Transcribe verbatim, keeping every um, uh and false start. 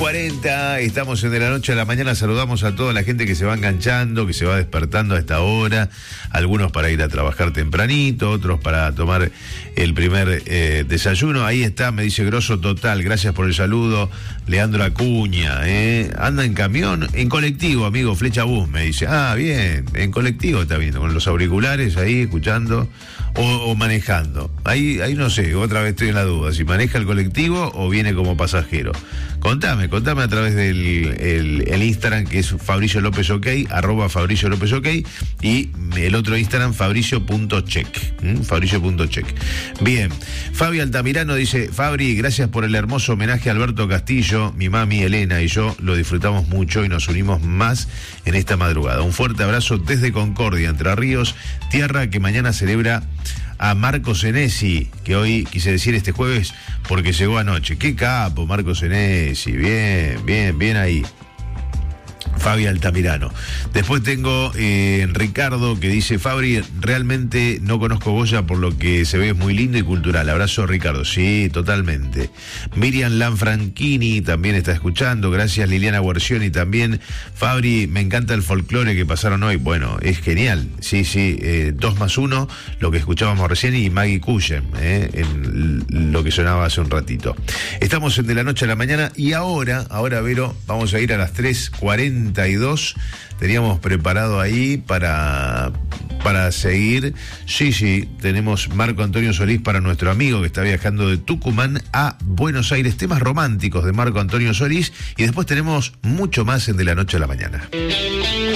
cuarenta, estamos en De la Noche a la Mañana. Saludamos a toda la gente que se va enganchando, que se va despertando a esta hora. Algunos para ir a trabajar tempranito, otros para tomar el primer eh, desayuno. Ahí está, me dice Grosso Total, gracias por el saludo. Leandro Acuña, ¿eh? Anda en camión, en colectivo, amigo, Flecha Bus, me dice. Ah, bien, en colectivo está viendo, con los auriculares ahí, escuchando, o, o manejando. Ahí, ahí no sé, otra vez estoy en la duda, si maneja el colectivo o viene como pasajero. Contame, contame a través del el, el Instagram, que es Fabricio López OK, arroba Fabricio López OK, y el otro Instagram, Fabricio punto check, ¿Mm? Fabricio punto check. Bien, Fabi Altamirano dice, Fabri, gracias por el hermoso homenaje a Alberto Castillo, mi mami Elena y yo lo disfrutamos mucho y nos unimos más en esta madrugada. Un fuerte abrazo desde Concordia, Entre Ríos, tierra que mañana celebra a Marco Senesi, que hoy quise decir este jueves porque llegó anoche. Qué capo, Marco Senesi, bien, bien, bien ahí. Fabi Altamirano. Después tengo eh, Ricardo que dice, Fabri, realmente no conozco Goya, por lo que se ve es muy lindo y cultural. Abrazo, Ricardo. Sí, totalmente. Miriam Lanfranchini también está escuchando. Gracias, Liliana Guercioni también. Fabri, me encanta el folclore que pasaron hoy. Bueno, es genial. Sí, sí, eh, dos más uno, lo que escuchábamos recién, y Maggie Cullen, eh, en lo que sonaba hace un ratito. Estamos en De la Noche a la Mañana y ahora, ahora, Vero, vamos a ir a las tres cuarenta y dos. Teníamos preparado ahí para, para seguir. Sí, sí, tenemos Marco Antonio Solís para nuestro amigo que está viajando de Tucumán a Buenos Aires. Temas románticos de Marco Antonio Solís. Y después tenemos mucho más en De la Noche a la Mañana.